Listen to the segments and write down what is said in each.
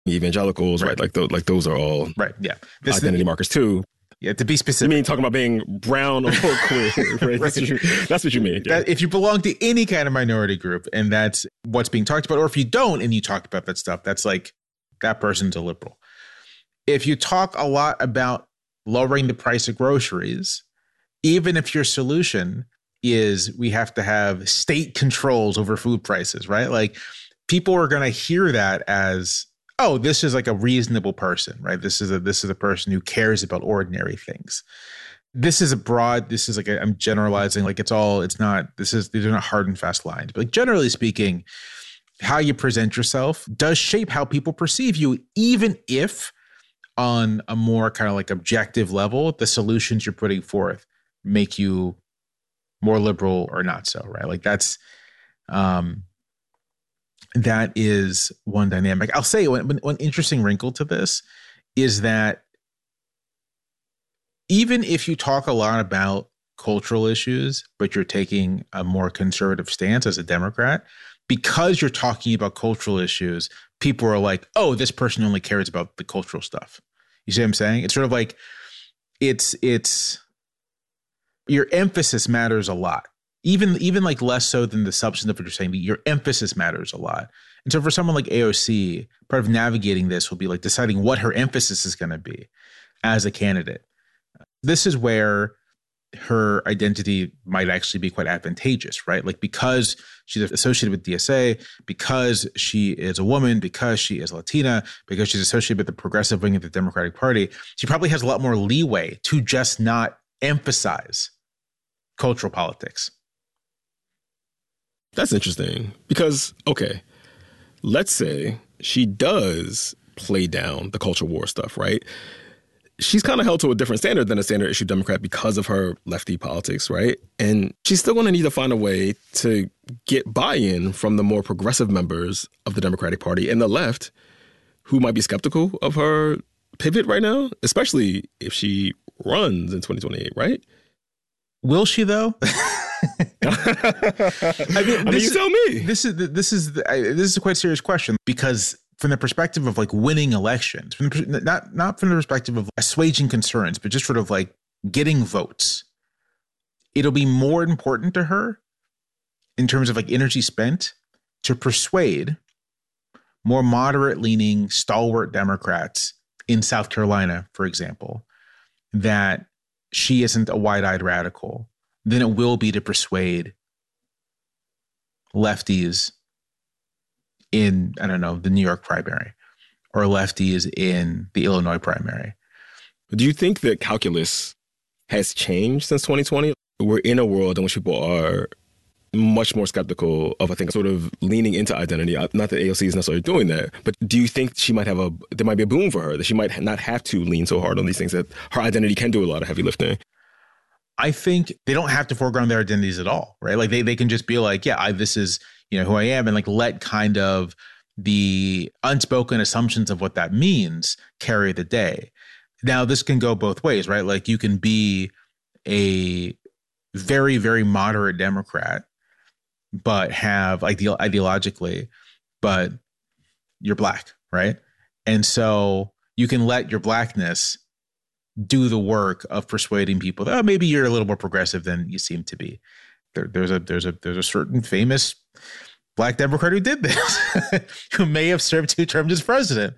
evangelicals, right? Like those are all right. Yeah, identity markers too. Yeah, to be specific. You mean talking about being brown or queer, right? Right. That's what you mean. Yeah. That if you belong to any kind of minority group and that's what's being talked about, or if you don't and you talk about that stuff, that's like that person's a liberal. If you talk a lot about lowering the price of groceries, even if your solution is we have to have state controls over food prices, right? Like people are going to hear that as, oh, this is like a reasonable person, right? This is a person who cares about ordinary things. These are I'm generalizing, like these are not hard and fast lines, but like generally speaking, how you present yourself does shape how people perceive you, even if on a more kind of like objective level, the solutions you're putting forth make you more liberal or not so, right? Like that is one dynamic. I'll say one interesting wrinkle to this is that even if you talk a lot about cultural issues, but you're taking a more conservative stance as a Democrat, because you're talking about cultural issues, people are like, oh, this person only cares about the cultural stuff. You see what I'm saying? It's sort of like it's your emphasis matters a lot. Even like less so than the substance of what you're saying, but your emphasis matters a lot. And so for someone like AOC, part of navigating this will be like deciding what her emphasis is going to be as a candidate. This is where her identity might actually be quite advantageous, right? Like because she's associated with DSA, because she is a woman, because she is Latina, because she's associated with the progressive wing of the Democratic Party, she probably has a lot more leeway to just not emphasize cultural politics. That's interesting because, okay, let's say she does play down the culture war stuff, right? She's kind of held to a different standard than a standard issue Democrat because of her lefty politics, right? And she's still going to need to find a way to get buy-in from the more progressive members of the Democratic Party and the left who might be skeptical of her pivot right now, especially if she runs in 2028, right? Will she, though? I mean, you tell me. This is a quite serious question because from the perspective of like winning elections, not from the perspective of assuaging concerns, but just sort of like getting votes, it'll be more important to her in terms of like energy spent to persuade more moderate-leaning, stalwart Democrats in South Carolina, for example, that she isn't a wide-eyed radical than it will be to persuade lefties in, I don't know, the New York primary or lefties in the Illinois primary. Do you think that calculus has changed since 2020? We're in a world in which people are much more skeptical of, I think, sort of leaning into identity. Not that AOC is necessarily doing that, but do you think there might be a boom for her, that she might not have to lean so hard on these things, that her identity can do a lot of heavy lifting? I think they don't have to foreground their identities at all, right? Like they can just be like, yeah, this is, who I am, and like let kind of the unspoken assumptions of what that means carry the day. Now, this can go both ways, right? Like you can be a very, very moderate Democrat, but have ideologically, but you're black, right? And so you can let your blackness do the work of persuading people that maybe you're a little more progressive than you seem to be. There's a certain famous black Democrat who did this, who may have served 2 terms as president.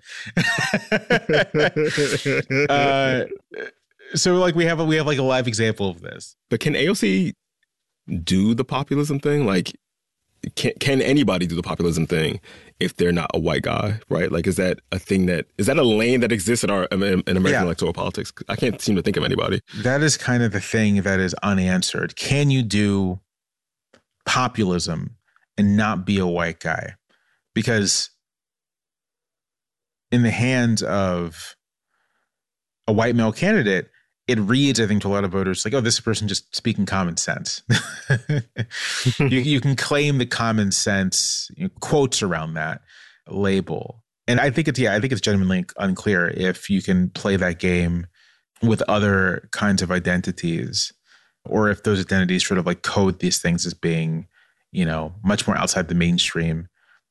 So like we have like a live example of this. But can AOC do the populism thing? Like, can anybody do the populism thing if they're not a white guy, right? Like, is that a lane that exists in American electoral politics? I can't seem to think of anybody. That is kind of the thing that is unanswered. Can you do populism and not be a white guy? Because in the hands of a white male candidate, it reads, I think, to a lot of voters like, oh, this person just speaking common sense. you can claim the common sense quotes around that label. And I think it's genuinely unclear if you can play that game with other kinds of identities, or if those identities sort of like code these things as being, much more outside the mainstream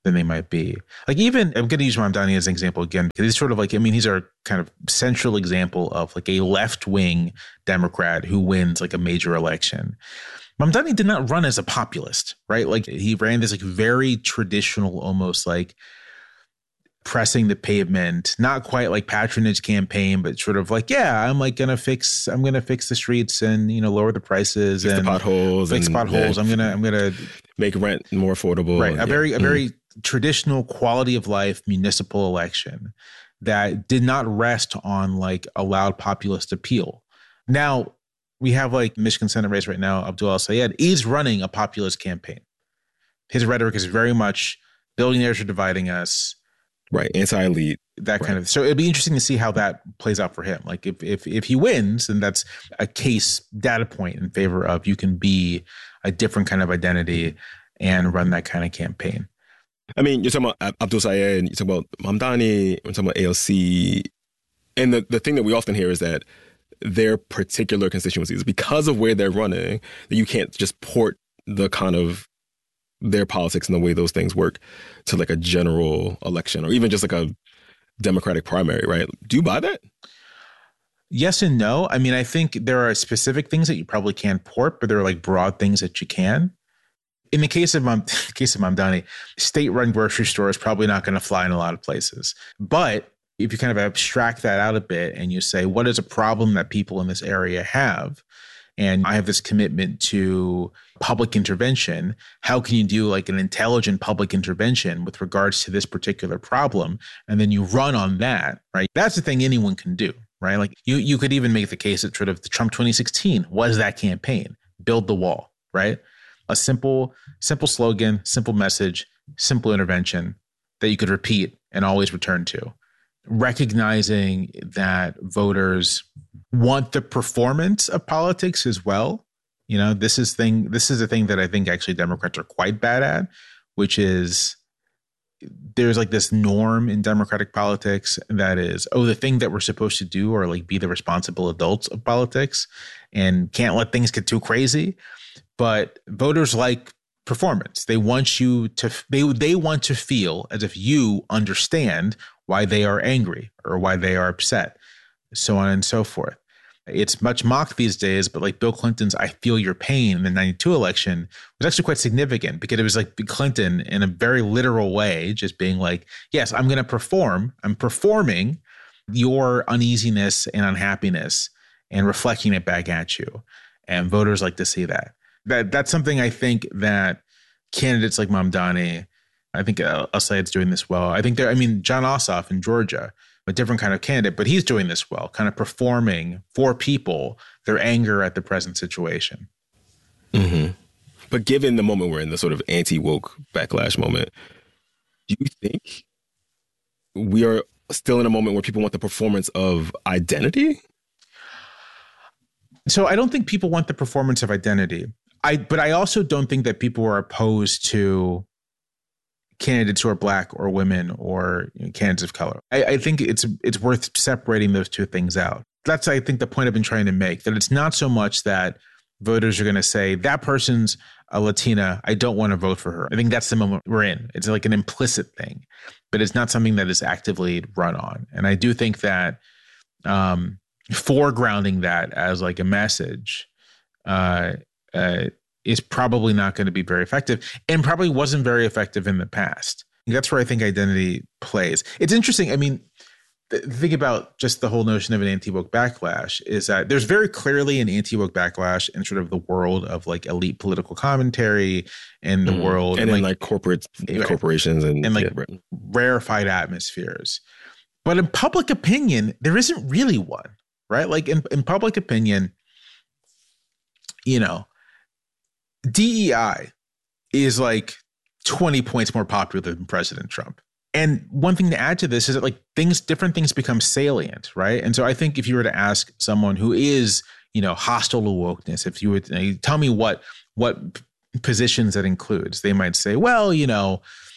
than they might be. Like even, I'm going to use Mamdani as an example again, because he's sort of like, I mean, he's our kind of central example of like a left-wing Democrat who wins like a major election. Mamdani did not run as a populist, right? Like he ran this like very traditional, almost like pressing the pavement, not quite like patronage campaign, but sort of like, yeah, I'm going to fix the streets and, you know, lower the prices fix and the potholes. I'm going to make rent more affordable. Right. A very traditional quality of life municipal election that did not rest on like a loud populist appeal. Now we have like Michigan Senate race right now. Abdul El-Sayed is running a populist campaign. His rhetoric is very much billionaires are dividing us. Right. Anti-elite. That kind of. So it'd be interesting to see how that plays out for him. Like if he wins, then that's a case data point in favor of you can be a different kind of identity and run that kind of campaign. I mean, you're talking about Abdul Sayed, you're talking about Mamdani, you're talking about AOC. And the thing that we often hear is that their particular constituencies, because of where they're running, that you can't just port the kind of their politics and the way those things work to like a general election or even just like a Democratic primary, right? Do you buy that? Yes and no. I mean, I think there are specific things that you probably can't port, but there are like broad things that you can. In the case of Mamdani, state-run grocery store is probably not going to fly in a lot of places. But if you kind of abstract that out a bit and you say, what is a problem that people in this area have? And I have this commitment to public intervention. How can you do like an intelligent public intervention with regards to this particular problem? And then you run on that, right? That's the thing anyone can do, right? Like you could even make the case that sort of the Trump 2016 was that campaign, build the wall, right? A simple slogan, simple message, simple intervention that you could repeat and always return to. Recognizing that voters want the performance of politics as well. You know, this is a thing that I think actually Democrats are quite bad at, which is there's like this norm in Democratic politics that is, the thing that we're supposed to do are like be the responsible adults of politics and can't let things get too crazy. But voters like performance. They want you to, they want to feel as if you understand why they are angry or why they are upset, so on and so forth. It's much mocked these days, but like Bill Clinton's I Feel Your Pain in the 92 election was actually quite significant because it was like Clinton in a very literal way, just being like, yes, I'm going to perform. I'm performing your uneasiness and unhappiness and reflecting it back at you. And voters like to see that. That's something I think that candidates like Mamdani, I think El-Sayed's doing this well. I think John Ossoff in Georgia, a different kind of candidate, but he's doing this well, kind of performing for people their anger at the present situation. Mm-hmm. But given the moment we're in, the sort of anti-woke backlash moment, do you think we are still in a moment where people want the performance of identity? So I don't think people want the performance of identity. But I also don't think that people are opposed to candidates who are Black or women or candidates of color. I think it's worth separating those two things out. That's, I think, the point I've been trying to make, that it's not so much that voters are going to say, that person's a Latina, I don't want to vote for her. I think that's the moment we're in. It's like an implicit thing, but it's not something that is actively run on. And I do think that foregrounding that as like a message is probably not going to be very effective and probably wasn't very effective in the past. That's where I think identity plays. It's interesting. I mean, the thing about just the whole notion of an anti-woke backlash is that there's very clearly an anti-woke backlash in sort of the world of like elite political commentary and the world. And in like corporations and like rarefied atmospheres. But in public opinion, there isn't really one, right? Like in public opinion, you know, DEI is like 20 points more popular than President Trump. And one thing to add to this is that like different things become salient, right? And so I think if you were to ask someone who is, you know, hostile to wokeness, if you would tell me what positions that includes, they might say, well, you know,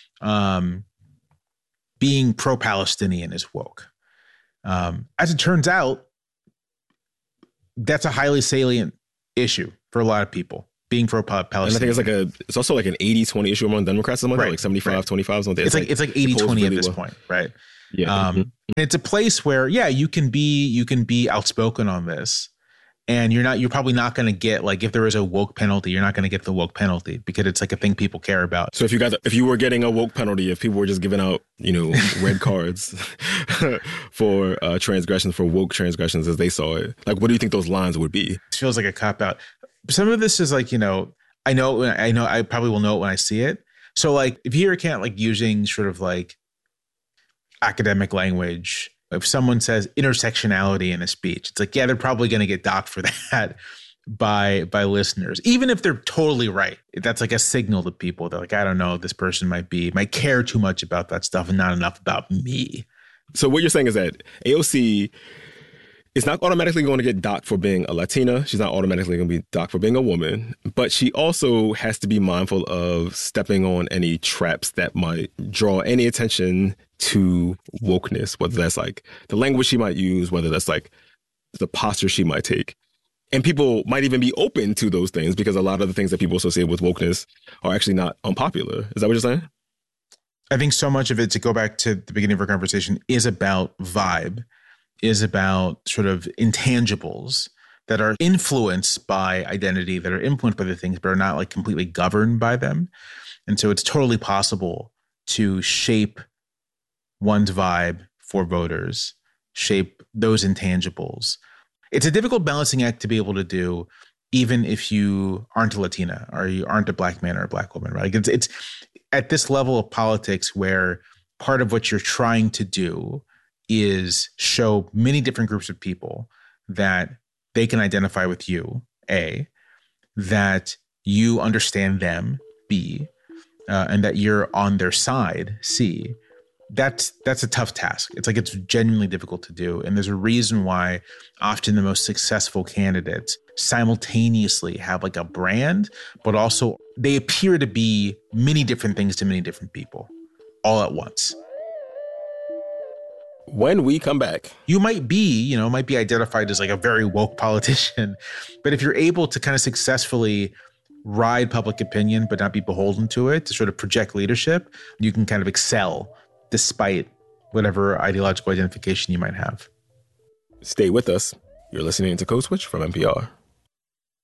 being pro-Palestinian is woke. As it turns out, that's a highly salient issue for a lot of people. being for Palestine. And I think it's also like an 80-20 issue among Democrats, something like that, like 75-25, something. It's like 80-20 really at this point, right? Yeah. It's a place where, you can be outspoken on this, and you're probably not going to get, like, if there is a woke penalty, you're not going to get the woke penalty because it's like a thing people care about. So if you were getting a woke penalty, if people were just giving out, red cards for transgressions, for woke transgressions as they saw it, like, what do you think those lines would be? It feels like a cop out. Some of this is like, I probably will know it when I see it. So, like, if you can't, like, using sort of like academic language, if someone says intersectionality in a speech, it's like, they're probably going to get docked for that by listeners, even if they're totally right. That's like a signal to people. They're like, I don't know, this person might care too much about that stuff and not enough about me. So what you're saying is that AOC is not automatically going to get docked for being a Latina. She's not automatically going to be docked for being a woman, but she also has to be mindful of stepping on any traps that might draw any attention to wokeness, whether that's like the language she might use, whether that's like the posture she might take. And people might even be open to those things because a lot of the things that people associate with wokeness are actually not unpopular. Is that what you're saying? I think so much of it, to go back to the beginning of our conversation, is about vibe, is about sort of intangibles that are influenced by identity, that are influenced by the things, but are not like completely governed by them. And so it's totally possible to shape one's vibe for voters, shape those intangibles. It's a difficult balancing act to be able to do, even if you aren't a Latina or you aren't a Black man or a Black woman, right? It's at this level of politics where part of what you're trying to do is show many different groups of people that they can identify with you, A, that you understand them, B, and that you're on their side, C. That's a tough task. It's genuinely difficult to do. And there's a reason why often the most successful candidates simultaneously have like a brand, but also they appear to be many different things to many different people all at once. When we come back, you might be identified as like a very woke politician, but if you're able to kind of successfully ride public opinion, but not be beholden to it, to sort of project leadership, you can kind of excel despite whatever ideological identification you might have. Stay with us. You're listening to Code Switch from NPR.